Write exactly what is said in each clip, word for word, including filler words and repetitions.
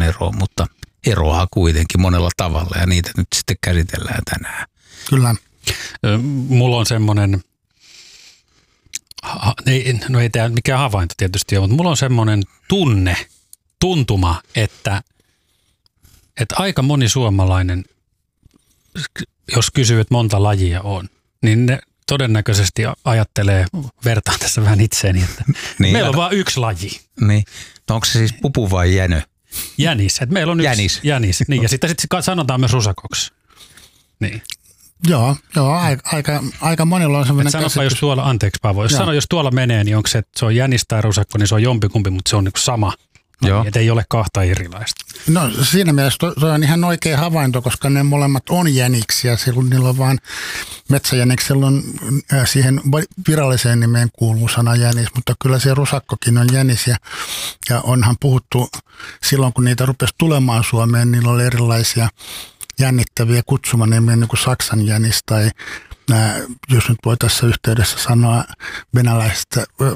eroon, mutta eroaa kuitenkin monella tavalla ja niitä nyt sitten käsitellään tänään. Kyllä. Mulla on semmoinen, no ei tämä mikään havainto tietysti ole, mutta mulla on semmoinen tunne, tuntuma, että, että aika moni suomalainen, jos kysyy, että monta lajia on, niin ne todennäköisesti ajattelee, vertaan tässä vähän itseeni, että niin, meillä on vain yksi laji. Niin. No onko se siis pupu vai jänö? Jänis. Että meillä on yksi jänis. jänis. Niin, ja sitten sit sanotaan myös rusakoksi. Niin. Joo, joo aika, aika, aika monilla on semmoinen käsitys. Sanopa, jos tuolla, anteeksi Paavo, jos sano, jos tuolla menee, niin onko se, että se on jänis tai rusakko, niin se on jompikumpi, mutta se on niin sama. No, että ei ole kahta erilaista. No siinä mielessä to, to on ihan oikea havainto, koska ne molemmat on jäniksiä. Silloin niillä on vaan metsäjäniksellä on äh, siihen viralliseen nimeen kuuluu sana jänis, mutta kyllä se rusakkokin on jänis. Ja, ja onhan puhuttu silloin, kun niitä rupesi tulemaan Suomeen, niillä oli erilaisia jännittäviä kutsumanimiä, niin kuin Saksan jänis tai äh, jos nyt voi tässä yhteydessä sanoa venäläistä äh,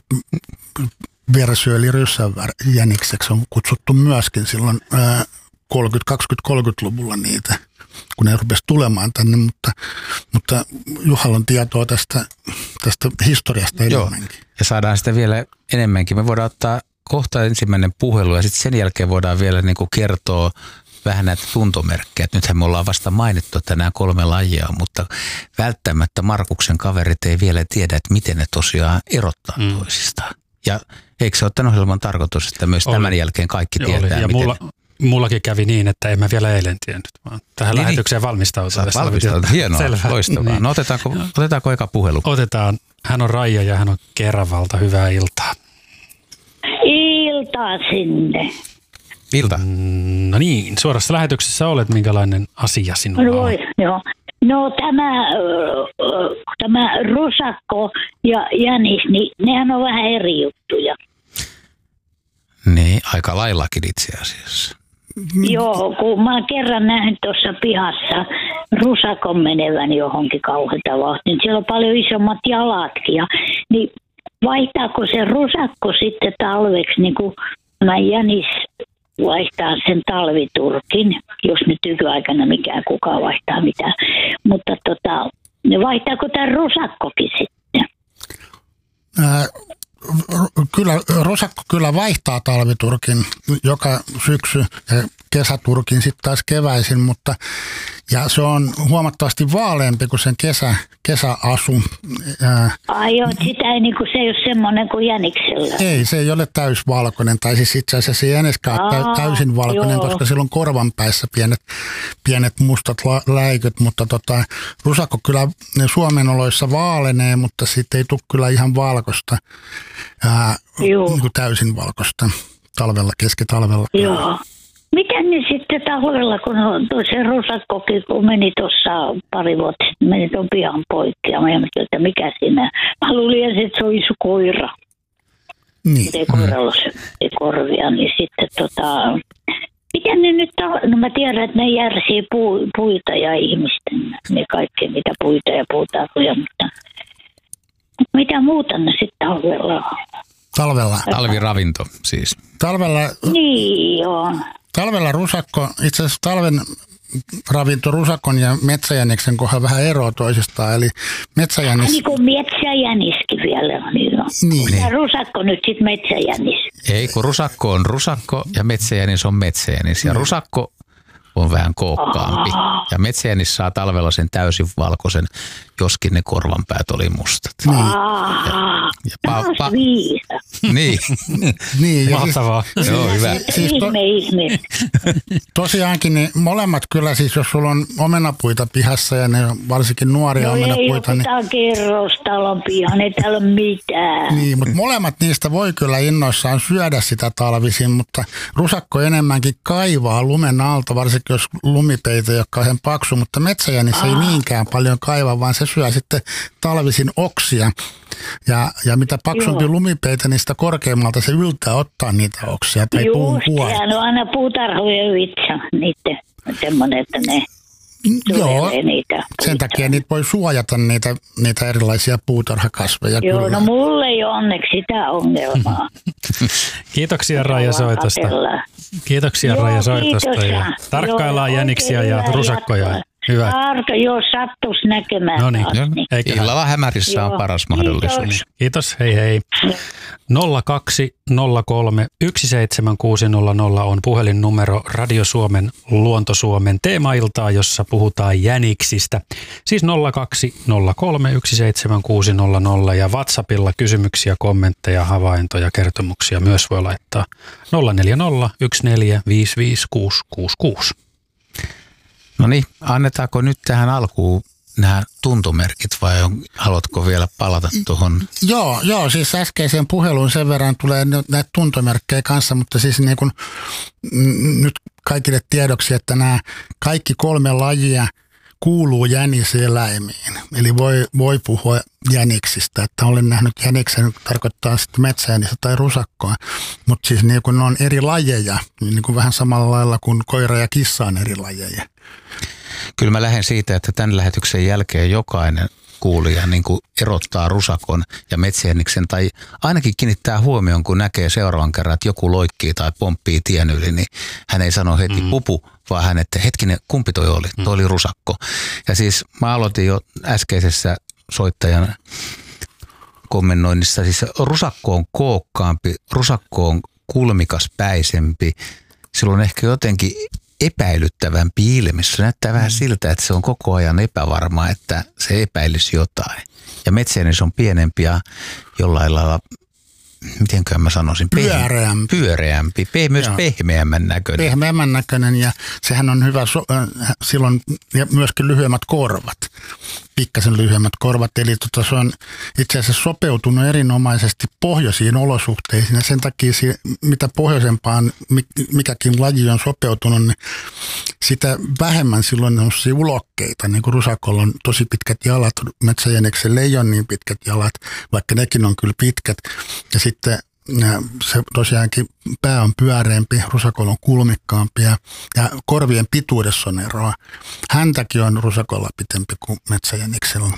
versio eli ryssänjänikseksi on kutsuttu myöskin silloin äh, kolmekymmentä, kaksikymmentä, kolmekymmentäluvulla niitä, kun ne rupesi tulemaan tänne, mutta, mutta Juhalla on tietoa tästä, tästä historiasta enemmänkin. Ja saadaan sitä vielä enemmänkin. Me voidaan ottaa kohta ensimmäinen puhelu ja sitten sen jälkeen voidaan vielä niin kuin kertoa vähän näitä tuntomerkkejä. Nythän me ollaan vasta mainittu, että nämä kolme lajia, mutta välttämättä Markuksen kaverit ei vielä tiedä, että miten ne tosiaan erottaa mm. toisistaan. Ja eikö se ole tämän ohjelman tarkoitus, että myös oli. Tämän jälkeen kaikki Joo, tietää, ja miten... Mulla, mullakin kävi niin, että en mä vielä eilen tiennyt, vaan tähän niin, lähetykseen valmistautua. Valmistautua, hienoa, Selvä. Loistavaa. Niin. No otetaanko, otetaanko eka puhelu? Otetaan. Hän on Raija ja hän on Keravalta. Hyvää iltaa. Iltaa sinne. Ilta. Mm, no niin, suorassa lähetyksessä olet. Minkälainen asia sinulla no, on? Joo. No tämä, tämä rusakko ja jänis, niin nehän on vähän eri juttuja. Niin, aika laillakin itse asiassa. Joo, kun mä oon kerran nähnyt tuossa pihassa rusakon menevän johonkin kauheita vauhtia, niin siellä on paljon isommat jalatkin. Ja, niin vaihtaako se rusakko sitten talveksi, niin kuin mä jänis vaihtaa sen talviturkin, jos nyt nykyaikana mikään kukaan vaihtaa mitään. Mutta tota, vaihtaako tämä rusakkokin sitten? Ää, kyllä, rusakko kyllä vaihtaa talviturkin joka syksy ja kesäturkin sitten taas keväisin, mutta ja se on huomattavasti vaaleampi kuin sen kesä, kesäasu. Ai joo, sitä ei, niin kuin, se ei ole semmoinen kuin jäniksellä. Ei, se ei ole täysvalkoinen, tai siis itse asiassa se ei jäniskään ole täysin valkoinen, joo. Koska sillä on korvan päässä pienet, pienet mustat la, läikyt, mutta tota, rusakko kyllä Suomen oloissa vaalenee, mutta sitten ei tule kyllä ihan valkoista, ää, niin kuin täysin valkoista talvella, keskitalvella. Joo. Miten ne sitten talvella, kun on se rusakkokin, kun meni tuossa pari vuotta sitten, meni tuon pihan poikki ja mä ajattelin, että mikä siinä. Mä luulin, että se oli iso koira. Niin. Ei koiralla ei korvia, niin sitten tota, miten ne nyt, no mä tiedän, että ne järsii pu, puita ja ihmisten, ne kaikki mitä puita ja puutarhuja, mutta mitä muuta ne sitten talvella on? Talvella. Talviravinto siis. Talvella. Niin joo. Talvella rusakko, itse asiassa talven ravinto rusakon ja metsäjäniksen kohdalla vähän eroa toisistaan, eli metsäjänis... Niin kuin metsäjäniskin vielä on. Niin. Niin. Ja rusakko nyt sitten metsäjänis. Ei, kun rusakko on rusakko ja metsäjänis on metsäjänis. Ja rusakko on vähän kookkaampi. Aa. Ja metsäjänis saa talvella sen täysin valkoisen, joskin ne korvanpäät oli mustat. Niin. Aa, ja, ja pa, pa, niin. niin. Mahtavaa. Siis, joo, hyvä. Siis to, ihme, ihme. Tosiaankin niin molemmat kyllä, siis jos sulla on omenapuita pihassa ja ne on varsinkin nuoria no omenapuita. Ei ole niin, kerrostalon pihan, ei täällä ole mitään. Niin, mutta molemmat niistä voi kyllä innoissaan syödä sitä talvisin, mutta rusakko enemmänkin kaivaa lumen alta, varsinkin jos lumipeite ei ole kauhean paksu, mutta metsäjänis ei niinkään paljon kaivaa, vaan se syö sitten talvisin oksia. Ja, ja mitä paksumpi Joo. lumipeite, niin sitä korkeammalta se yltää ottaa niitä oksia tai Just, puun kuoret. Just, on aina puutarhojen vitsa niiden, semmoinen, että ne Joo, niitä. sen takia niitä voi suojata niitä, niitä erilaisia puutarhakasveja. Joo, kyllä. no mulle ei ole onneksi sitä ongelmaa. Kiitoksia Raija soitosta. Kiitoksia Joo, Raija soitosta. kiitos. Ja tarkkaillaan Joo, jäniksiä oikein ja hyvää rusakkoja. jatkoa. Hyvä. Tarka, jos sattuisi näkemään No niin, taas, niin. eiköhän. Illalla hämärissä Joo, on paras kiitos. mahdollisuus. Kiitos, hei hei. nolla kaksi nolla kolme yksi seitsemän kuusi nolla nolla on puhelinnumero Radio Suomen Luonto Suomen teemailtaa, jossa puhutaan jäniksistä. Siis nolla kaksi nolla kolme yksi seitsemän kuusi nolla nolla ja WhatsAppilla kysymyksiä, kommentteja, havaintoja, kertomuksia myös voi laittaa nolla neljä nolla yksi neljä viisi viisi kuusi kuusi kuusi. No niin, annetaanko nyt tähän alkuun nämä tuntomerkit vai on, haluatko vielä palata tuohon? Joo, joo, siis äskeiseen puheluun sen verran tulee näitä tuntomerkkejä kanssa, mutta siis niin kuin, n- nyt kaikille tiedoksi, että nämä kaikki kolme lajia kuuluu jäniseläimiin. Eli voi, voi puhua jäniksistä, että olen nähnyt jäniksen, tarkoittaa sitten metsäjänistä tai rusakkoa, mutta siis niin kuin ne on eri lajeja, niin kuin vähän samalla lailla kuin koira ja kissa on eri lajeja. Kyllä mä lähden siitä, että tämän lähetyksen jälkeen jokainen kuulija niin kuin erottaa rusakon ja metsäjäniksen tai ainakin kiinnittää huomioon, kun näkee seuraavan kerran, että joku loikkii tai pomppii tien yli, niin hän ei sano heti mm. pupu, vaan hän, että hetkinen, kumpi toi oli? Mm. Toi oli rusakko. Ja siis mä aloitin jo äskeisessä soittajan kommennoinnissa, siis rusakko on kookkaampi, rusakko on kulmikaspäisempi, sillä on ehkä jotenkin epäilyttävämpi ilme. Se näyttää vähän siltä, että se on koko ajan epävarma, että se epäilisi jotain. Ja metsäjänis on pienempi ja jollain lailla, mitenkään mä sanoisin, pyöreämpi. Pyöreämpi, pe- myös Joo. pehmeämmän näköinen. Pehmeämmän näköinen ja sehän on hyvä so- äh, silloin ja myöskin lyhyemmät korvat. Pikkasen lyhyemmät korvat, eli tota, se on itse asiassa sopeutunut erinomaisesti pohjoisiin olosuhteisiin ja sen takia mitä pohjoisempaan mikäkin laji on sopeutunut, niin sitä vähemmän silloin on ulokkeita, niin kuin rusakolla on tosi pitkät jalat, metsäjäniksellä ei ole niin pitkät jalat, vaikka nekin on kyllä pitkät ja sitten se tosiaankin pää on pyöreämpi, rusakolla on kulmikkaampi ja, ja korvien pituudessa on eroa. Häntäkin on rusakolla pitempi kuin metsäjäniksellä.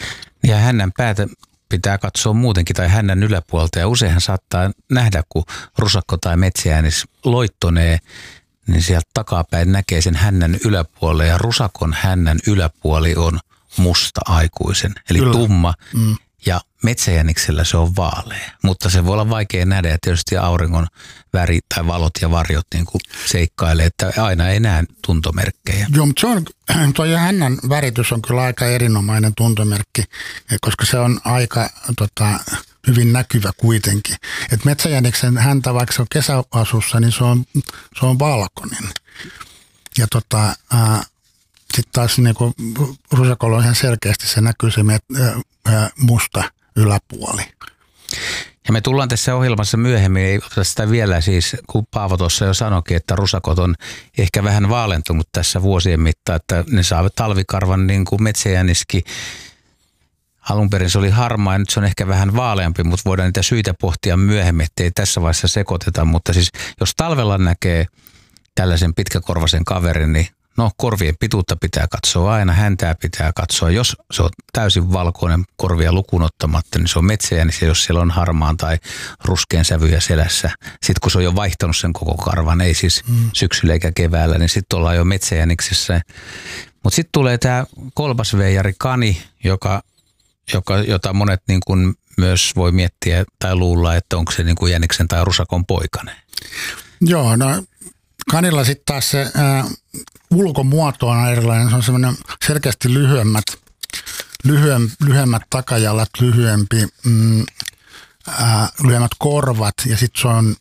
Ja hännän päätä pitää katsoa muutenkin tai hännän yläpuolta ja useinhan saattaa nähdä, kun rusakko tai metsäjänis loittonee, niin sieltä takapäin näkee sen hännän yläpuolelle ja rusakon hännän yläpuoli on musta aikuisen, eli Kyllä. tumma. Mm. Ja metsäjäniksellä se on vaalea, mutta se voi olla vaikea nähdä ja tietysti auringon väri tai valot ja varjot niin kuin seikkailee, että aina ei näe tuntomerkkejä. Joo, mutta se on, toi hännän väritys on kyllä aika erinomainen tuntomerkki, koska se on aika tota, hyvin näkyvä kuitenkin. Et metsäjäniksen häntä, vaikka se on kesäasussa, niin se on, se on valkoinen. Ja tota... Ää, Sitten taas niin kuin rusakolla on ihan selkeästi se näkyy se met, ää, musta yläpuoli. Ja me tullaan tässä ohjelmassa myöhemmin, ei oteta sitä vielä siis, kun Paavo tuossa jo sanoikin, että rusakot on ehkä vähän vaalentunut tässä vuosien mittaan, että ne saavat talvikarvan niin kuin metsäjäniskin. Alun perin se oli harmaa ja nyt se on ehkä vähän vaaleampi, mutta voidaan niitä syitä pohtia myöhemmin, ettei tässä vaiheessa sekoiteta. Mutta siis jos talvella näkee tällaisen pitkäkorvaisen kaverin, niin no korvien pituutta pitää katsoa aina, häntää pitää katsoa. Jos se on täysin valkoinen korvia lukuun ottamatta, niin se on metsäjänis ja jos siellä on harmaan tai ruskean sävyjä selässä. Sitten kun se on jo vaihtanut sen koko karvan, ei siis mm. syksyllä eikä keväällä, niin sitten ollaan jo metsäjäniksessä. Mutta sitten tulee tämä kolbasveijari kani, joka, joka, jota monet niin kun myös voi miettiä tai luulla, että onko se niin kuin jäniksen tai rusakon poikainen. Joo, no kanilla sitten taas se ää, ulkomuoto on erilainen. Se on semmoinen selkeästi lyhyemmät, lyhyem, lyhyemmät takajalat, lyhyempi, mm, ää, lyhyemmät korvat ja sitten se on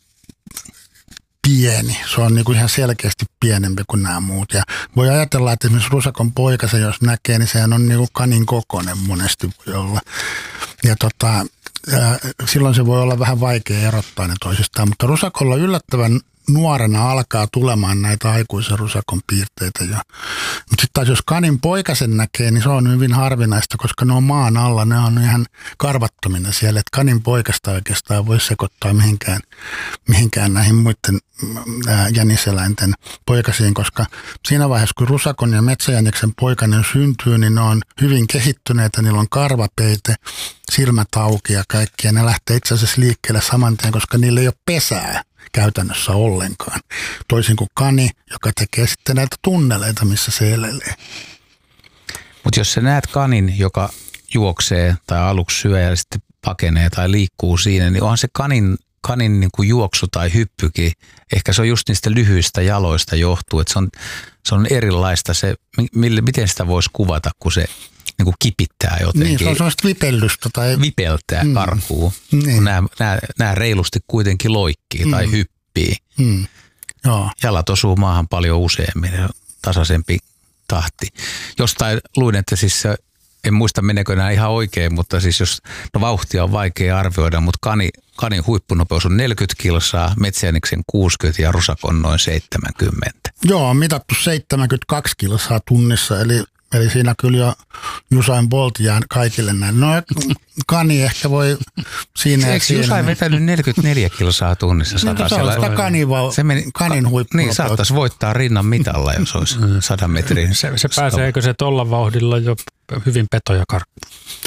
pieni. Se on niinku ihan selkeästi pienempi kuin nämä muut. Ja voi ajatella, että esimerkiksi rusakon poikasen, jos näkee, niin sehän on niinku kanin kokoinen monesti voi olla. Ja tota, ää, silloin se voi olla vähän vaikea erottaa ne toisistaan, mutta rusakolla yllättävän nuorena alkaa tulemaan näitä aikuisen rusakon piirteitä jo. Mutta sitten taas jos kanin poikasen näkee, niin se on hyvin harvinaista, koska ne on maan alla, ne on ihan karvattomina siellä. Että kanin poikasta oikeastaan voi sekoittaa mihinkään, mihinkään näihin muiden ää, jäniseläinten poikasiin, koska siinä vaiheessa kun rusakon ja metsäjäniksen poikainen syntyy, niin ne on hyvin kehittyneitä, niillä on karvapeite, silmät auki ja kaikki, ja ne lähtee itse asiassa liikkeelle saman tien, koska niillä ei ole pesää. käytännössä ollenkaan. Toisin kuin kani, joka tekee sitten näitä tunneleita, missä se elelee. Mutta jos sä näet kanin, joka juoksee tai aluksi syö ja sitten pakenee tai liikkuu siinä, niin onhan se kanin, kanin niin kuin juoksu tai hyppykin, ehkä se on just niistä lyhyistä jaloista johtuu, että se on, se on erilaista se, mille, miten sitä voisi kuvata, kun se niin kuin kipittää jotenkin. Niin, se on sellaista vipellystä. Tai vipeltää, mm. karkuu. Niin. Kun nämä, nämä, nämä reilusti kuitenkin loikkii mm. tai hyppii. Mm. Joo. Jalat osuu maahan paljon useammin, tasaisempi tahti. Jostain luin, että siis en muista menekö nämä ihan oikein, mutta siis jos, no vauhtia on vaikea arvioida, mutta kani, kanin huippunopeus on neljäkymmentä kilsaa, metsäjäniksen kuusikymmentä ja rusakon noin seitsemänkymmentä. Joo, on mitattu seitsemänkymmentäkaksi kilsaa tunnissa, eli, eli siinä kyllä jo Usain Bolt jää kaikille näin. No kani ehkä voi siinä ja eikö siinä. Usain vetänyt neljäkymmentäneljä kilsaa tunnissa? Niin, se on sitä kanin, se meni, kanin huippunopeus. Niin, saattaisi voittaa rinnan mitalla, jos olisi sadan metrin. Se, se pääseekö se tuolla vauhdilla jo hyvin petoja karkkuun?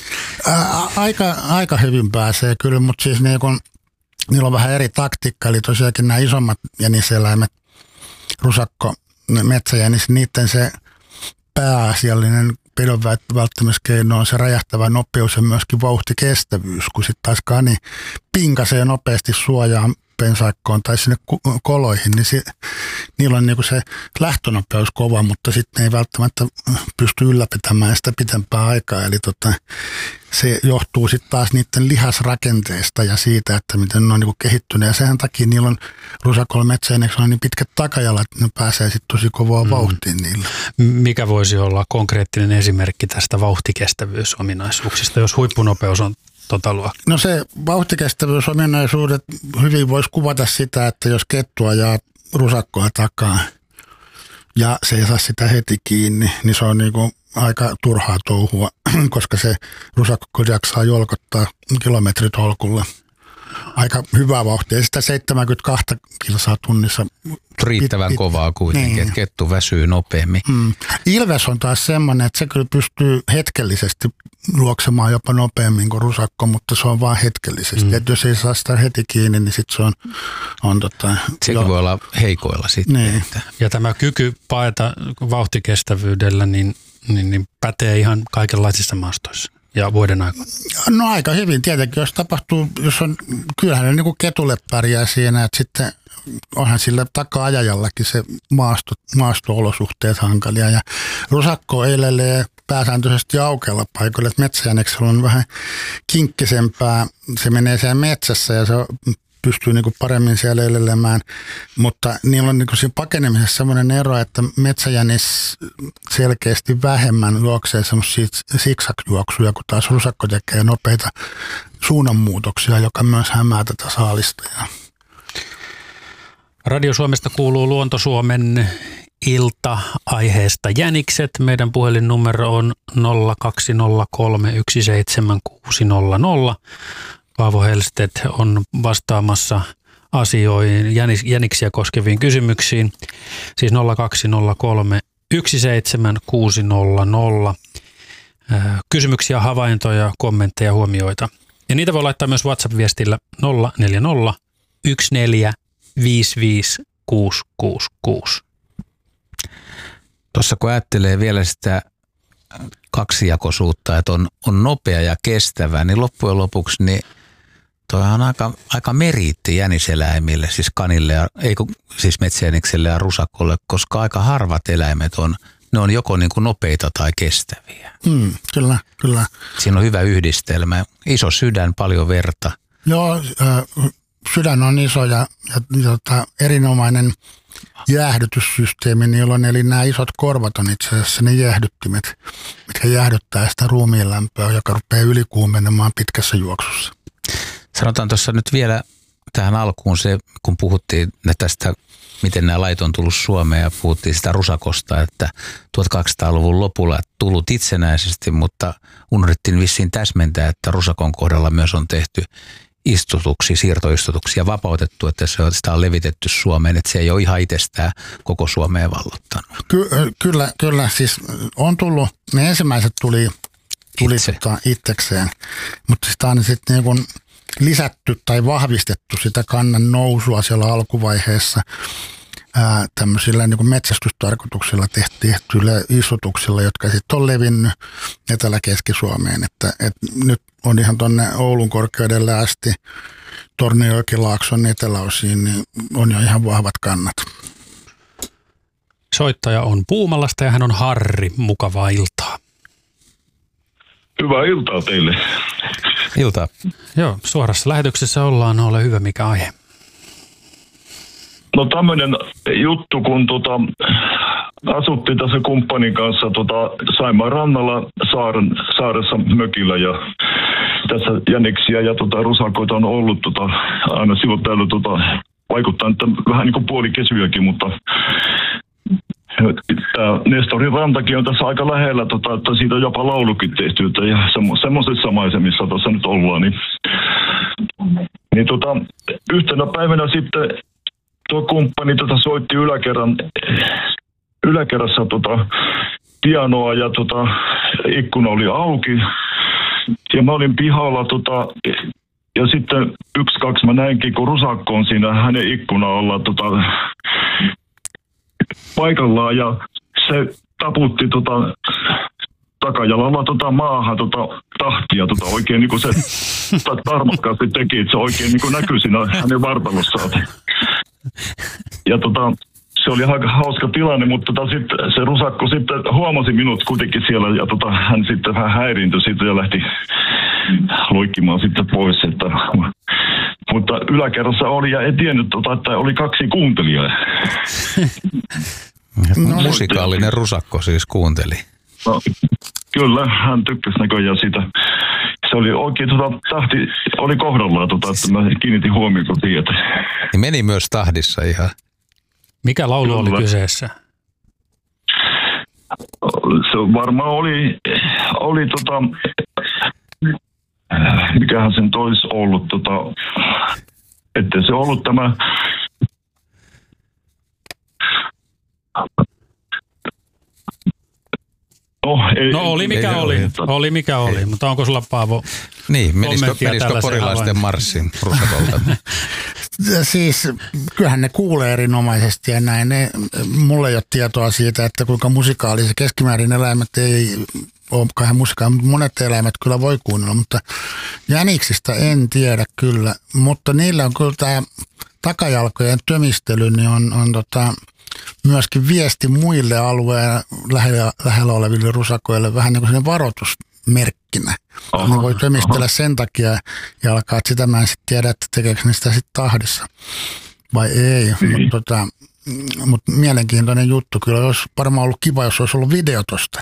Aika, aika hyvin pääsee kyllä, mutta siis niin kun, niillä on vähän eri taktiikka, eli tosiaankin nämä isommat jäniseläimet, rusakko, metsäjänis, niiden se pääasiallinen pedon välttämiskeino on se räjähtävä nopeus ja myöskin vauhtikestävyys, kun sitten taas kani pinkasee nopeasti suojaan pensaikkoon tai sinne koloihin, niin se, niillä on niinku se lähtönopeus kova, mutta sitten ei välttämättä pysty ylläpitämään sitä pitempää aikaa. Eli tota, se johtuu sitten taas niiden lihasrakenteesta ja siitä, että miten ne on niinku kehittyneet. Ja sen takia niillä on rusakolla metsäjäniksellä niin pitkät takajalat, että ne pääsee sitten tosi kovaa vauhtiin niillä. Mikä voisi olla konkreettinen esimerkki tästä vauhtikestävyysominaisuuksista, jos huippunopeus on tota luokkaa? No se vauhtikestävyysominaisuudet hyvin voisi kuvata sitä, että jos kettu ajaa rusakkoa takaa ja se ei saa sitä heti kiinni, niin se on niinku aika turhaa touhua, koska se rusakko jaksaa jolkottaa kilometritolkulla. Aika hyvää vauhtia. Ja sitä seitsemänkymmentäkaksi kilsaa tunnissa. Riittävän pit, kovaa kuitenkin, niin. Että kettu väsyy nopeammin. Mm. Ilves on taas semmoinen, että se kyllä pystyy hetkellisesti juoksemaan jopa nopeammin kuin rusakko, mutta se on vaan hetkellisesti. Mm. Että jos ei saa sitä heti kiinni, niin sitten se on... on tota, Sekin jo. Voi olla heikoilla sitten. Niin. Että. Ja tämä kyky paeta vauhtikestävyydellä niin, niin, niin pätee ihan kaikenlaisissa maastoissa ja vuoden aikana. No aika hyvin tietenkin, jos tapahtuu, jos on, kyllähän ne niin kuin ketulle pärjää siinä, että sitten onhan sillä taka-ajajallakin se maasto, maasto-olosuhteet hankalia ja rusakko elelee pääsääntöisesti aukealla paikoilla, että metsäjäniksellä on vähän kinkkisempää, se menee siellä metsässä ja se pystyy niinku paremmin siellä elelemään, mutta niillä on niinku siinä pakenemisessa semmoinen ero, että metsäjänis selkeästi vähemmän juoksee semmoisia zigzag-juoksuja, kun taas rusakko tekee nopeita suunnanmuutoksia, joka myös hämää tätä saalista. Radio Suomesta kuuluu Luonto Suomen ilta aiheesta jänikset. Meidän puhelinnumero on nolla kaksi nolla kolme yksi seitsemän kuusi nolla nolla. Paavo Hellstedt on vastaamassa asioihin, jäniksiä koskeviin kysymyksiin. Siis nolla kaksi nolla kolme yksi seitsemän kuusi nolla nolla. Kysymyksiä, havaintoja, kommentteja, huomioita. Ja niitä voi laittaa myös WhatsApp-viestillä nolla neljä nolla yksi neljä viisi viisi kuusi kuusi kuusi. Tuossa kun ajattelee vielä sitä kaksijakoisuutta, että on, on nopea ja kestävä, niin loppujen lopuksi niin toihan on aika, aika meriitti jäniseläimille, siis kanille, ja, ei kun, siis metsäjänikselle ja rusakolle, koska aika harvat eläimet on, ne on joko niin kuin nopeita tai kestäviä. Mm, kyllä, kyllä. Siinä on hyvä yhdistelmä. Iso sydän, paljon verta. Joo, äh, sydän on iso ja, ja tota, erinomainen jäähdytyssysteemi niillä on, eli nämä isot korvat on itse asiassa ne jäähdyttimet, mitkä jäähdyttää sitä ruumiin lämpöä, joka rupeaa ylikuumenemaan pitkässä juoksussa. Sanotaan tuossa nyt vielä tähän alkuun se, kun puhuttiin tästä, miten nämä lait on tullut Suomeen ja puhuttiin sitä rusakosta, että tuhatkaksisataaluvun lopulla tullut itsenäisesti, mutta unohdettiin vissiin täsmentää, että rusakon kohdalla myös on tehty istutuksia, siirtoistutuksia vapautettu, että se on, sitä on levitetty Suomeen, että se ei ole ihan itsestään koko Suomeen vallottanut. Ky- kyllä, kyllä, siis on tullut, ne ensimmäiset tuli, tuli Itse. tota itsekseen, mutta sitä on sitten niin kuin lisätty tai vahvistettu sitä kannan nousua siellä alkuvaiheessa ää, tämmöisillä niin kuin metsästystarkoituksilla tehtyillä istutuksilla, jotka sitten on levinnyt Etelä-Keski-Suomeen. Että, et nyt on ihan tuonne Oulun korkeudelle asti Tornionjokilaakson eteläosiin, niin on jo ihan vahvat kannat. Soittaja on Puumalasta ja hän on Harri. Mukavaa iltaa. Hyvää iltaa teille. Iltaa. Joo, suorassa lähetyksessä ollaan. Ole hyvä, mikä aihe? No tämmöinen juttu, kun tota, asuttiin tässä kumppanin kanssa tota, Saimaan rannalla saaren, saaressa mökillä ja tässä jäniksiä ja tota, rusakoita on ollut tota, aina silloin täällä tota, vaikuttaa, että vähän niin kuin puolikesyjäkin, mutta tämä Nestorin rantakin on tässä aika lähellä, tota, että siitä on jopa laulukin tehty, että ja semmo, semmoisissa maisemissa tuossa nyt ollaan. Niin, niin tota, yhtenä päivänä sitten tuo kumppani tota, soitti yläkerran, yläkerrassa tota, pianoa ja tota, ikkuna oli auki. Ja mä olin pihalla tota, ja sitten yksi, kaksi mä näinkin, kun rusakko on siinä hänen ikkunalla tota, paikallaan ja se taputti tota, takajalalla tota, maahan tota, tahtia tota, oikein niin kuin se tarmokkaasti teki, että se oikein niin kuin näkyi siinä hänen vartalossaan. Ja tota, se oli aika hauska tilanne, mutta tota, sit, se rusakko sitten huomasi minut kuitenkin siellä ja tota, hän sitten vähän häiriintyi siitä ja lähti luikkimaan sitten pois. Että, mutta yläkerrassa oli ja ei tiennyt, tota, että oli kaksi kuuntelijaa. No, musikaalinen rusakko siis kuunteli. No, kyllä, hän tykkäsi näköjään siitä. Se oli oikein, tota, tahti oli kohdallaan, tota, että mä kiinnitin huomioon siihen. Niin meni myös tahdissa ihan. Mikä laulu oli kyseessä? Se varmaan oli, oli tota, mikähän sen toisi ollut, tota, ettei se ollut tämä, No, ei, no oli mikä ei, oli, ei, oli mikä oli, ei. Mutta onko sulla Paavo niin, menisikö, menisikö porilaisten marssin rusakolta? Siis kyllähän ne kuulee erinomaisesti ja näin. Ne, mulla ei ole tietoa siitä, että kuinka musikaalisia keskimäärin eläimet ei ole kahden musiikkaa, mutta monet eläimet kyllä voi kuunnella, mutta jäniksistä en tiedä kyllä. Mutta niillä on kyllä tämä takajalkojen tömistely, niin on, on tota, myöskin viesti muille alueen lähellä, lähellä oleville rusakoille vähän niin kuin varoitusmerkkinä. Aha, ne voi tömistellä aha. sen takia ja alkaa, että sitä mä en sitten tiedä, että tekeekö ne sitä sitten tahdissa vai ei. Niin. Mutta tota, mut mielenkiintoinen juttu. Kyllä olisi varmaan ollut kiva, jos olisi ollut video tosta.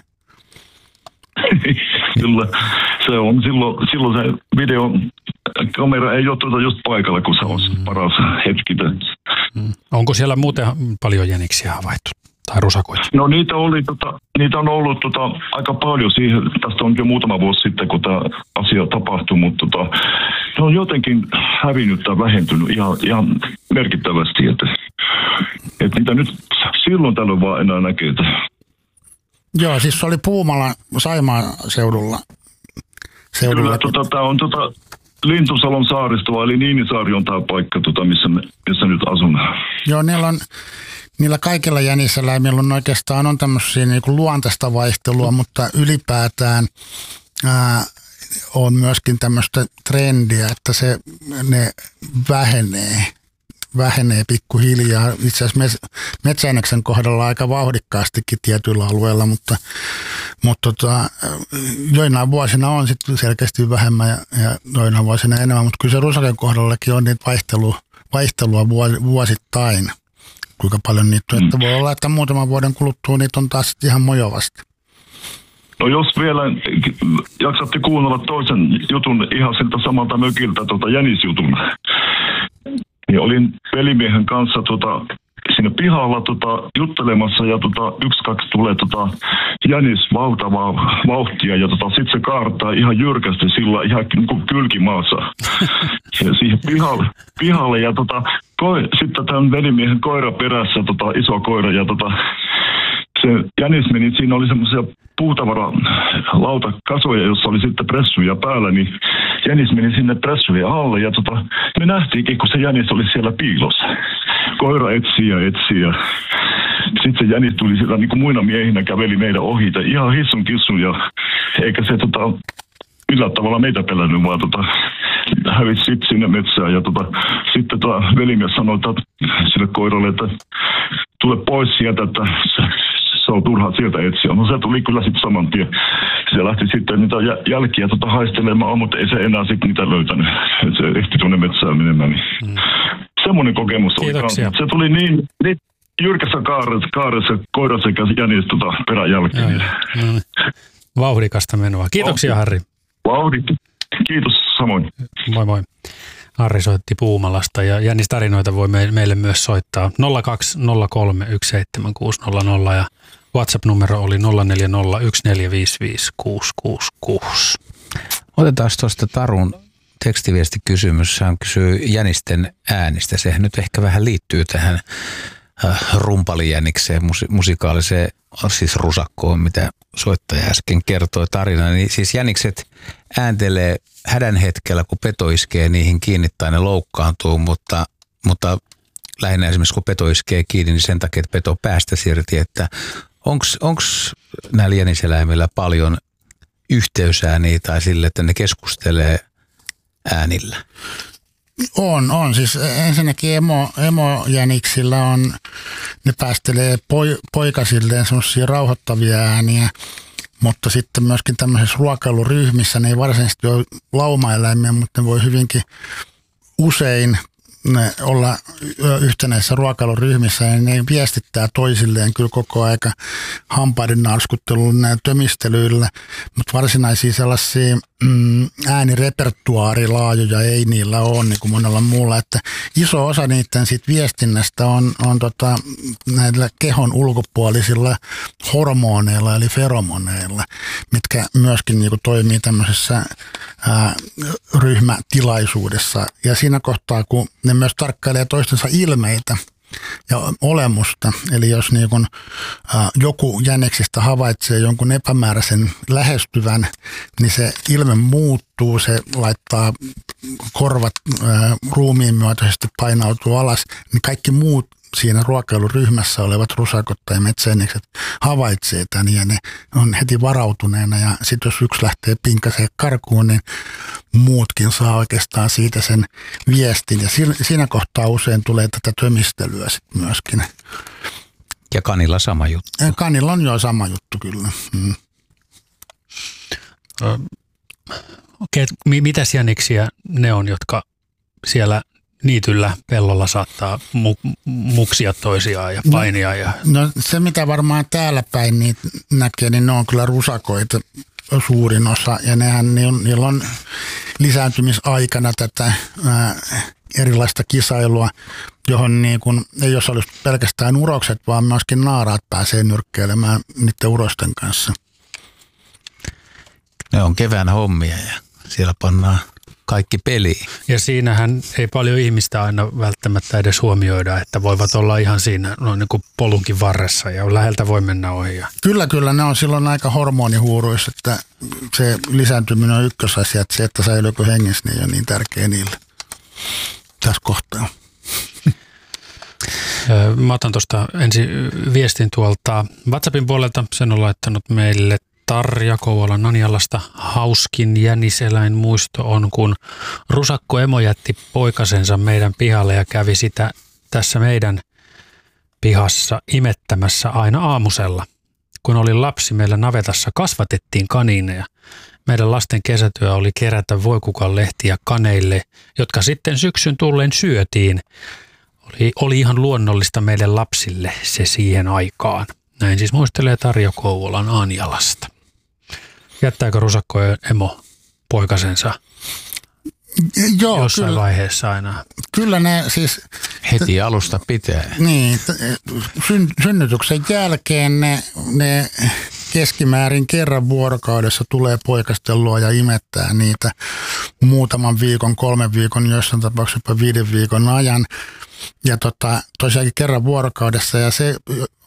Kyllä, se on silloin, silloin se videokamera ei ole tuota just paikalla, kun se on mm. paras hetki. Mm. Onko siellä muuten paljon jäniksiä havaittu tai rusakoita? No niitä, oli, tota, niitä on ollut tota, aika paljon siihen, tästä on jo muutama vuosi sitten, kun tämä asia tapahtui, mutta tota, ne on jotenkin hävinnyt tai vähentynyt ihan, ihan merkittävästi, että, että niitä nyt silloin tällöin vaan enää näkee. Joo, siis se oli Puumalan Saimaan seudulla. seudulla. Kyllä, tota, tämä on tota, Lintusalon saaristoa, eli Niinisaari on tämä paikka, tota, missä, me, missä nyt asun. Joo, niillä on, niillä kaikilla jäniseläimillä on oikeastaan on tämmöisiä niin kuin luontaista vaihtelua, mutta ylipäätään ää, on myöskin tämmöistä trendiä, että se, ne vähenee. vähenee pikkuhiljaa. Itse asiassa metsäjäniksen kohdalla aika vauhdikkaastikin tietyillä alueilla, mutta, mutta tota, joinain vuosina on sitten selkeästi vähemmän ja, ja joinain vuosina enemmän, mutta kyllä se rusaken kohdallakin on niitä vaihtelua, vaihtelua vuosittain, kuinka paljon niitä on. Että voi olla, että muutaman vuoden kuluttua niitä on taas ihan mojovasti. No jos vielä jaksatte kuunnella toisen jutun ihan siltä samalta mökiltä, tuota jänisjutun, niin olin velimiehen kanssa tota, siinä pihalla tota, juttelemassa ja tota, yksi, kaksi tulee tota, jänis valtavaa vauhtia ja tota, sitten se kaartaa ihan jyrkästi sillä ihan niin kuin kylkimaassa ja siihen pihalle, pihalle ja tota, koi, sitten tämän velimiehen koira perässä, tota, iso koira ja tota, se jänis meni, siinä oli semmoisia puutavaralauta kasoja, jossa oli sitten pressuja päällä, niin jänis meni sinne pressujen alle ja tota, me nähtiinkin, kun se jänis oli siellä piilossa. Koira etsi ja etsi ja sitten se jänis tuli sieltä niin kuin muina miehinä käveli meidän ohi. Ihan hissun kissun ja eikä se tota, millään tavalla meitä pelännyt, vaan tota, hävisi sitten sinne metsään. Ja tota, sitten tota, velimies sanoi että sille koiralle, että tule pois sieltä, että se, se on turhaa sieltä etsiä. No se tuli kyllä sitten saman tien. Se lähti sitten niitä jälkiä tota, haistelemaan, mutta ei se enää sitten niitä löytänyt. Et se ehti tuonne metsään menemään. Niin. Mm. Semmoinen kokemus oli. Kiitoksia. Se tuli niin, niin jyrkässä kaaressa, kaaressa koira sekä jänis tota, peräjälkeen. No, no. Vauhdikasta menoa. Kiitoksia, Harri. Vauhdit. Kiitos samoin. Moi moi. Harri soitti Puumalasta ja jännistarinoita voi meille myös soittaa nolla kaksi nolla kolme yksi seitsemän kuusi nolla nolla ja WhatsApp-numero oli nolla neljä nolla yksi neljä viisi viisi kuusi kuusi kuusi. Otetaan tuosta Tarun tekstiviestikysymys. Hän kysyy jänisten äänistä. Sehän nyt ehkä vähän liittyy tähän rumpalijänikseen, musikaaliseen, siis rusakkoon, mitä soittaja äsken kertoi tarina. Niin siis jänikset ääntelee hädän hetkellä, kun peto iskee niihin kiinni tai ne loukkaantuu, mutta, mutta lähinnä esimerkiksi kun peto iskee kiinni, niin sen takia, että peto päästä irti, että onko näillä jäniseläimillä paljon yhteysääniä tai sille, että ne keskustelee äänillä? On, on. Siis ensinnäkin emo, emojäniksillä on, ne päästelee poi, poikasilleen semmoisia rauhoittavia ääniä, mutta sitten myöskin tämmöisissä ruokailuryhmissä ne ei varsinaisesti ole laumaeläimiä, mutta ne voi hyvinkin usein ne olla yhtenäisissä ruokailuryhmissä ja ne viestittää toisilleen kyllä koko aika hampaiden narskuttelulla ja tömistelyillä, mutta varsinaisia sellaisia mm, äänirepertuaarilaajoja ei niillä ole niin kuin monella muulla, että iso osa niiden sit viestinnästä on, on tota, näillä kehon ulkopuolisilla hormoneilla eli feromoneilla, mitkä myöskin niin kuin toimii tämmöisessä ää, ryhmätilaisuudessa ja siinä kohtaa, kun ne myös tarkkailee toistensa ilmeitä ja olemusta. Eli jos niin kun, ä, joku jäniksistä havaitsee jonkun epämääräisen lähestyvän, niin se ilme muuttuu, se laittaa korvat ä, ruumiin myötäisesti painautuu alas, niin kaikki muut siinä ruokailuryhmässä olevat rusakot tai metsäjänikset havaitsee tämän ja ne on heti varautuneena ja sitten jos yksi lähtee pinkaseen karkuun, niin muutkin saa oikeastaan siitä sen viestin ja siinä kohtaa usein tulee tätä tömistelyä sitten myöskin. Ja kanilla sama juttu. Kanilla on jo sama juttu kyllä. Mm. Okei, mitäs jäniksiä ne on, jotka siellä niityllä pellolla saattaa mu- muksia toisiaan ja painia? Ja... No se mitä varmaan täällä päin niitä näkee, niin ne on kyllä rusakoita suurin osa ja nehän, niillä on lisääntymisaikana tätä ää, erilaista kisailua, johon niin kun, ei jos olisi pelkästään urokset, vaan myöskin naaraat pääsee nyrkkeilemään niiden urosten kanssa. Ne on kevään hommia ja siellä pannaan kaikki peliin. Ja siinähän ei paljon ihmistä aina välttämättä edes huomioida, että voivat olla ihan siinä no, niin kuin polunkin varressa ja läheltä voi mennä ohi. Kyllä, kyllä. Ne on silloin aika hormonihuuruissa, että se lisääntyminen on ykkösasia, että se, että säilyykö hengissä, niin ei ole niin tärkeä niille tässä kohtaa. Mä otan tuosta ensin viestin tuolta WhatsAppin puolelta. Sen on laittanut meille Tarja Kouvolan Anjalasta. Hauskin jäniseläinmuisto on, kun rusakko emo jätti poikasensa meidän pihalle ja kävi sitä tässä meidän pihassa imettämässä aina aamusella. Kun olin lapsi, meillä navetassa kasvatettiin kaniineja. Meidän lasten kesätyö oli kerätä voikukan lehtiä kaneille, jotka sitten syksyn tulleen syötiin. Oli, oli ihan luonnollista meidän lapsille se siihen aikaan. Näin siis muistelee Tarja Kouvolan Anjalasta. Jättääkö rusakko emo poikasensa Joo, jossain kyllä, vaiheessa aina? Kyllä ne siis... Heti alusta pitää. Niin, syn, synnytyksen jälkeen ne, ne keskimäärin kerran vuorokaudessa tulee poikastelua ja imettää niitä muutaman viikon, kolmen viikon, jossain tapauksessa jopa viiden viikon ajan. Ja tota, tosiaankin kerran vuorokaudessa ja se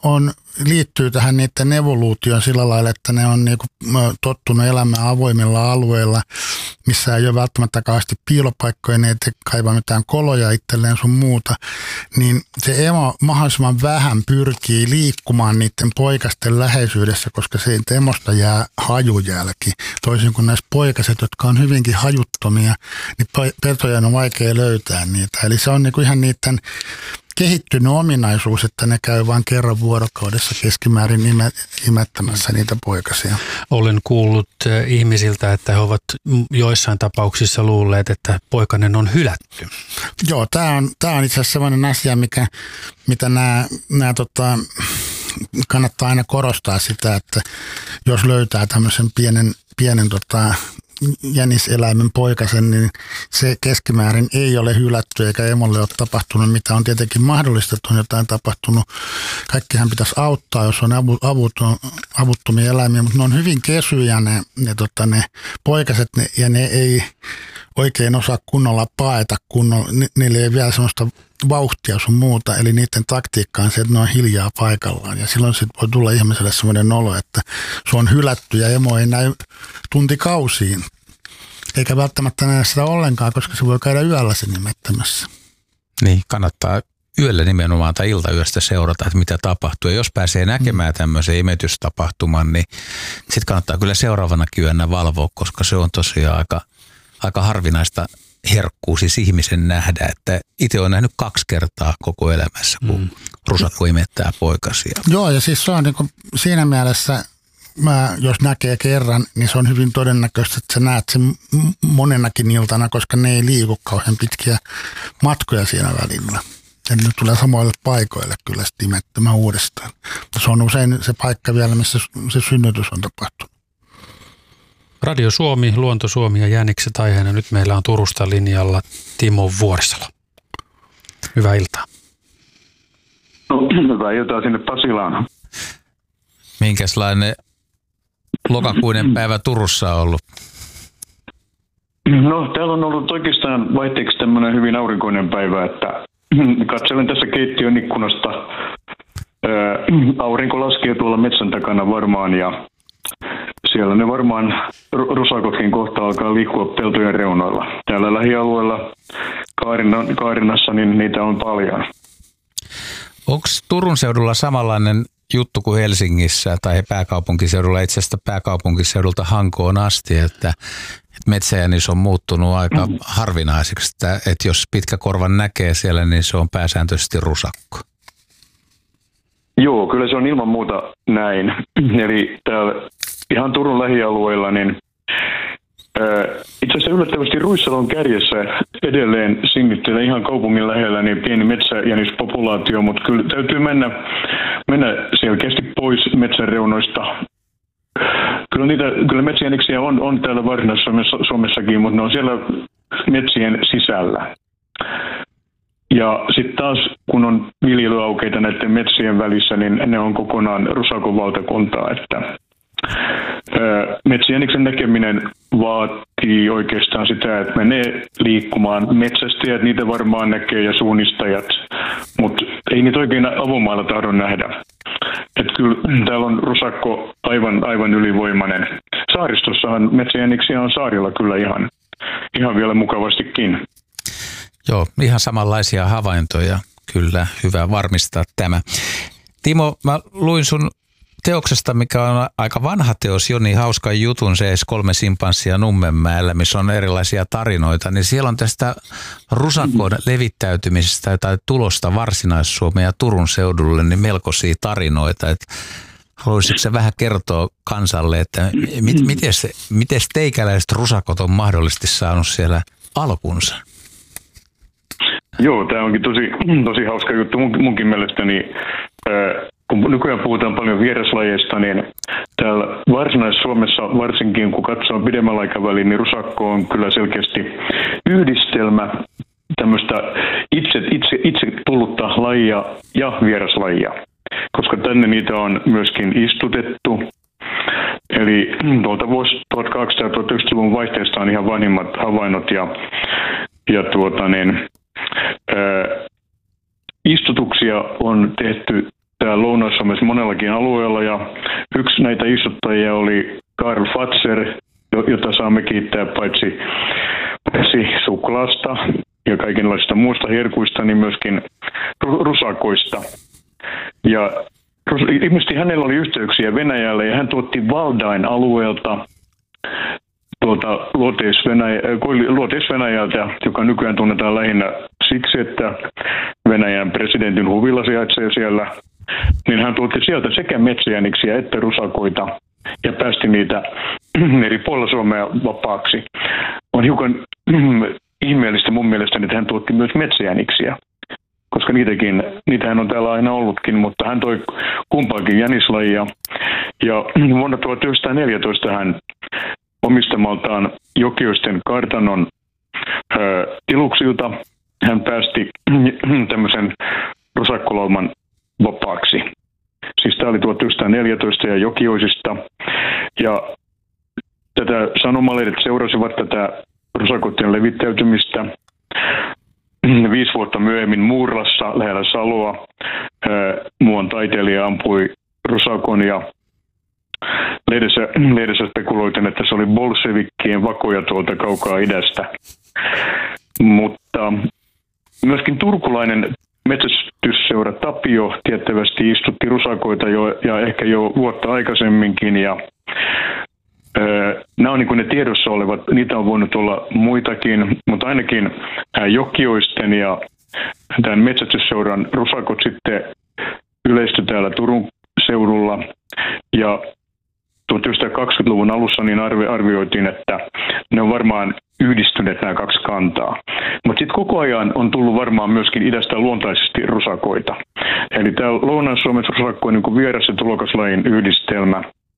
on, liittyy tähän niiden evoluutioon sillä lailla, että ne on niinku tottunut elämään avoimilla alueilla, missä ei ole välttämättä kauheasti piilopaikkoja, ne ei kaiva mitään koloja itselleen sun muuta, niin se emo mahdollisimman vähän pyrkii liikkumaan niiden poikasten läheisyydessä, koska siitä emosta jää hajujälki. Toisin kuin näissä poikaset, jotka on hyvinkin hajuttomia, niin petojen on vaikea löytää niitä. Eli se on niinku ihan niiden kehittynyt ominaisuus, että ne käy vain kerran vuorokaudessa keskimäärin imettämässä niitä poikasia. Olen kuullut ihmisiltä, että he ovat joissain tapauksissa luulleet, että poikainen on hylätty. Joo, tämä on, tämä on itse asiassa sellainen asia, mikä, mitä nämä, nämä tota, kannattaa aina korostaa sitä, että jos löytää tämmöisen pienen, pienen tota, jäniseläimen poikasen, niin se keskimäärin ei ole hylätty eikä emolle ole tapahtunut, mitä on tietenkin mahdollista, että on jotain tapahtunut. Kaikkihan pitäisi auttaa, jos on avuton, avuttomia eläimiä, mutta ne on hyvin kesyjä ne, ne, tota, ne poikaset ne, ja ne ei oikein osaa kunnolla paeta kunnolla. Niillä ei vielä sellaista vauhtia sun muuta, eli niiden taktiikka on se, että ne on hiljaa paikallaan. Ja silloin sit voi tulla ihmiselle sellainen olo, että se on hylätty ja emo ei näy tuntikausiin. Eikä välttämättä näe sitä ollenkaan, koska se voi käydä yöllä sen imettämässä. Niin, kannattaa yöllä nimenomaan tai iltayöstä seurata, että mitä tapahtuu. Ja jos pääsee näkemään tämmöisen imetystapahtuman, niin sitten kannattaa kyllä seuraavana yönä valvoa, koska se on tosiaan aika, aika harvinaista herkkuu siis ihmisen nähdä, että itse olen nähnyt kaksi kertaa koko elämässä, kun mm. rusakko imettää poikasia. Joo, ja siis se on niin kuin siinä mielessä, mä, jos näkee kerran, niin se on hyvin todennäköistä, että sä näet sen monenakin iltana, koska ne ei liiku kauhean pitkiä matkoja siinä välillä. Ja ne tulee samoille paikoille kyllä sitten imettämään uudestaan. Se on usein se paikka vielä, missä se synnytys on tapahtunut. Radio Suomi, Luonto Suomi ja Jänikset aiheena. Nyt meillä on Turusta linjalla Timo Vuorisalo. Hyvää iltaa. No, hyvää iltaa sinne Pasilaan. Minkälainen lokakuinen päivä Turussa on ollut? No, täällä on ollut oikeastaan vaihteeksi tämmöinen hyvin aurinkoinen päivä, että katselen tässä keittiön ikkunasta. Aurinko laskee tuolla metsän takana varmaan ja siellä ne varmaan rusakotkin kohta alkaa liikkua peltojen reunoilla. Täällä lähialueella Kaarina, Kaarinassa niin niitä on paljon. Onko Turun seudulla samanlainen juttu kuin Helsingissä tai pääkaupunkiseudulla, itse asiassa pääkaupunkiseudulta Hankoon asti, että, että metsäjänis on muuttunut aika mm. harvinaiseksi, että, että jos pitkä korvan näkee siellä, niin se on pääsääntöisesti rusakko? Joo, kyllä se on ilman muuta näin. Eli täällä ihan Turun lähialueilla, niin ää, itse asiassa yllättävästi Ruissalon kärjessä edelleen sinnittelee ihan kaupungin lähellä niin pieni metsäjänispopulaatio, mutta kyllä täytyy mennä, mennä selkeästi pois metsänreunoista. Kyllä, niitä, kyllä metsäjäniksiä on, on täällä Varsinais-Suomessakin, mutta ne on siellä metsien sisällä. Ja sitten taas, kun on viljelyaukeita näiden metsien välissä, niin ne on kokonaan rusakon valtakuntaa, että metsäjäniksen näkeminen vaatii oikeastaan sitä, että menee liikkumaan. Metsästäjät niitä varmaan näkee ja suunnistajat, mutta ei niitä oikein avomaalla tahdo nähdä. Että kyllä täällä on rusakko aivan, aivan ylivoimainen. Saaristossahan metsäjäniksiä on saarilla kyllä ihan, ihan vielä mukavastikin. Joo, ihan samanlaisia havaintoja. Kyllä, hyvä varmistaa tämä. Timo, mä luin sun teoksesta, mikä on aika vanha teos, Joni hauskan jutun, se edes kolme simpanssia Nummenmäellä, missä on erilaisia tarinoita, niin siellä on tästä rusakon levittäytymisestä tai tulosta Varsinais-Suomeen ja Turun seudulle niin melkoisia tarinoita. Et haluaisitko sä vähän kertoa kansalle, että mit, miten teikäläiset rusakot on mahdollisesti saanut siellä alkunsa? Joo, tämä onkin tosi, tosi hauska juttu mun, munkin mielestäni. Äh, kun nykyään puhutaan paljon vieraslajeista, niin täällä Varsinais-Suomessa varsinkin, kun katsoo pidemmällä aikavälin, niin rusakko on kyllä selkeästi yhdistelmä tämmöistä itse, itse, itse tullutta lajia ja vieraslajia, koska tänne niitä on myöskin istutettu. Eli tuolta vuosi tuhatkahdeksansataa-tuhatyhdeksänsataaluvun vaihteesta on ihan vanhimmat havainnot ja, ja tuota niin, ää, istutuksia on tehty täällä Lounais-Suomessa monellakin alueella ja yksi näitä istuttajia oli Karl Fazer, jota saamme kiittää paitsi, paitsi suklaasta ja kaikenlaista muusta herkuista, niin myöskin rusakoista. Ja ilmeisesti hänellä oli yhteyksiä Venäjälle ja hän tuotti Valdain alueelta tuolta Luoteis-Venäjältä, joka nykyään tunnetaan lähinnä siksi, että Venäjän presidentin huvila sijaitsee siellä, niin hän tuotti sieltä sekä metsäjäniksiä että rusakoita ja päästi niitä eri puolilla Suomea vapaaksi. On hiukan ihmeellistä mun mielestäni, että hän tuotti myös metsäjäniksiä, koska niitäkin, niitähän on täällä aina ollutkin, mutta hän toi kumpaakin jänislajia. Ja vuonna tuhatyhdeksänsataaneljätoista hän omistamaltaan Jokioisten kartanon ö, tiluksilta hän päästi tämmöisen rusakkolauman vapaaksi. Siis tämä oli tuhatyhdeksänsataaneljätoista ja Jokioisista. Ja tätä sanomalehdet seurasivat tätä rusakoiden levittäytymistä. Viisi vuotta myöhemmin Muurlassa lähellä Saloa muuan taiteilija ampui rusakon ja lehdessä, lehdessä spekuloitiin, että se oli bolshevikkien vakoja tuolta kaukaa idästä. Mutta myöskin turkulainen metsästysseura Tapio tiettävästi istutti rusakoita jo ja ehkä jo vuotta aikaisemminkin ja nämä on niin kuin ne tiedossa olevat, niitä on voinut olla muitakin, mutta ainakin Jokioisten ja tämän metsästysseuran rusakot sitten yleistyi täällä Turun seudulla. Ja tuhatyhdeksänsataakaksikymmentäluvun alussa niin arvioitiin, että ne on varmaan yhdistyneet nämä kaksi kantaa. Mutta sitten koko ajan on tullut varmaan myöskin idästä luontaisesti rusakoita. Eli tämä Lounais-Suomen rusakko on niin kuin vieras ja tulokaslajin yhdistelmä.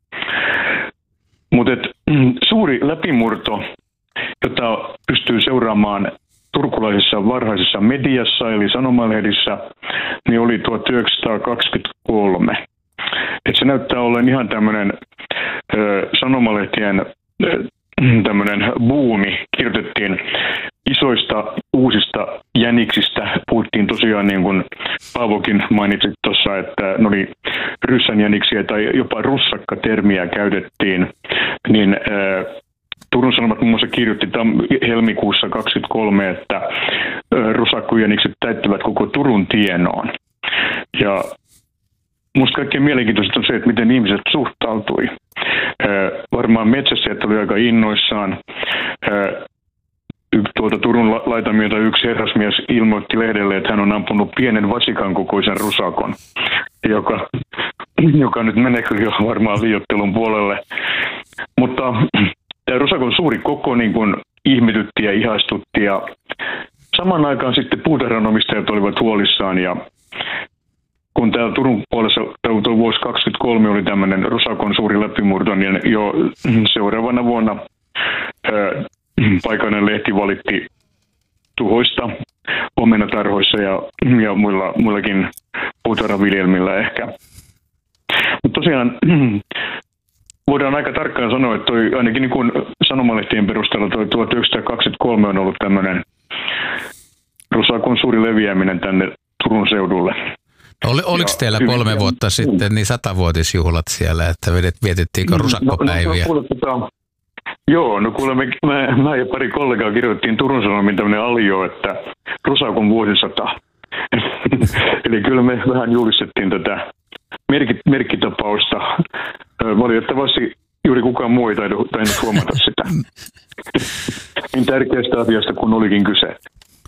Mutta suuri läpimurto, jota pystyy seuraamaan turkulaisessa varhaisessa mediassa eli sanomalehdissä, niin oli tuhatyhdeksänsataakaksikymmentäkolme. Et se näyttää olleen ihan tämmöinen sanomalehtien tämmöinen buumi. Kirjoitettiin isoista uusista jäniksistä. Puhuttiin tosiaan, niin kuin Paavokin mainitsi tuossa, että ne oli ryssänjäniksiä tai jopa russakka-termiä käytettiin. Niin äh, Turun Sanomat muun muassa kirjoitti tam- helmikuussa kaksikymmentäkolme, että äh, rusakkojänikset täyttävät koko Turun tienoon. Ja musta kaikkein mielenkiintoista on se, että miten ihmiset suhtautui. Äh, varmaan metsästäjät oli aika innoissaan. Äh, Tuota Turun laitamilta yksi herrasmies ilmoitti lehdelle, että hän on ampunut pienen vasikan kokoisen rusakon, joka, joka nyt menee jo varmaan liioittelun puolelle. Mutta tämä rusakon suuri koko niin kuin ihmetytti ja ihastutti ja saman aikaan sitten puutarhanomistajat olivat huolissaan ja kun täällä Turun puolessa tuo vuosi kaksikymmentäkolme oli tämmöinen rusakon suuri läpimurto, niin jo seuraavana vuonna ää, paikallinen lehti valitti tuhoista omenatarhoissa ja, ja muilla, muillakin puutarhaviljelmillä ehkä. Mutta tosiaan voidaan aika tarkkaan sanoa, että toi, ainakin niin kuin sanomalehtien perusteella toi tuhatyhdeksänsataakaksikymmentäkolme on ollut tämmöinen rusakon suuri leviäminen tänne Turun seudulle. Oli, oliko ja teillä kolme hyvin, vuotta sitten niin satavuotisjuhlat siellä, että vietettiinkö rusakkopäiviä? No, no, no, Joo, no kuule, me, mä, mä ja pari kollegaa kirjoittiin Turun Sanomiin tämmöinen alio, että rusakon vuosisata. Eli kyllä me vähän julistettiin tätä merkit, merkkitapausta. Valitettavasti juuri kukaan muu ei tainnut huomata sitä. Niin tärkeästä asiasta kun olikin kyse.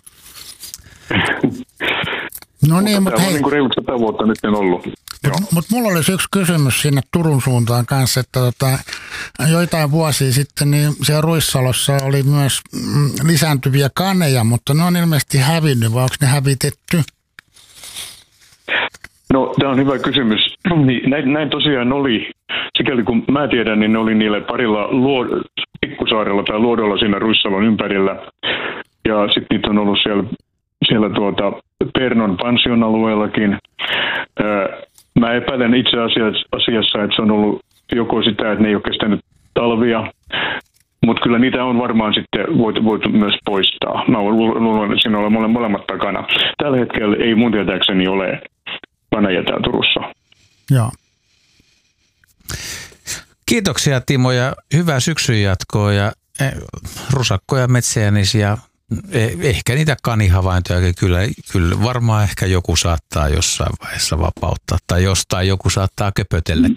No niin, mutta hei. Tämä on niin kuin reilut sata vuotta nyt on ollut. Mutta mut mulla olisi yksi kysymys sinne Turun suuntaan kanssa, että tota, joitain vuosia sitten niin siellä Ruissalossa oli myös mm, lisääntyviä kaneja, mutta ne on ilmeisesti hävinnyt, vai onko ne hävitetty? No, tämä on hyvä kysymys. Näin, näin tosiaan oli. Sikäli kun mä tiedän, niin ne oli niillä parilla luo, pikkusaarella tai luodolla siinä Ruissalon ympärillä. Ja sitten niitä on ollut siellä, siellä tuota Pernon pension alueellakin. Mä epäilen itse asiassa, että se on ollut joko sitä, että ne ei ole kestänyt talvia, mutta kyllä niitä on varmaan sitten voitu, voitu myös poistaa. Mä luulen, että siinä on molemmat takana. Tällä hetkellä ei mun tietääkseni ole Venäjä täällä Turussa. Joo. Kiitoksia Timo ja hyvää syksyn jatkoa ja rusakkoja, metsäjänisiä. Ehkä niitä kanihavaintojakin kyllä, kyllä varmaan ehkä joku saattaa jossain vaiheessa vapauttaa tai jostain joku saattaa köpötellä.